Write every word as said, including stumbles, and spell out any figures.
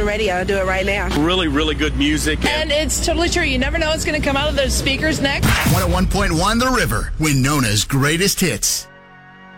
the radio. I'll do it right now. Really, really good music. And it's totally true. You never know what's going to come out of those speakers next. one oh one point one The River, Winona's greatest hits.